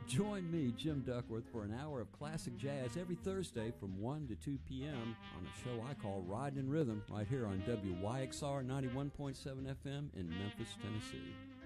Join me, Jim Duckworth, for an hour of classic jazz every Thursday from 1 to 2 p.m. on a show I call Riding in Rhythm right here on WYXR 91.7 FM in Memphis, Tennessee.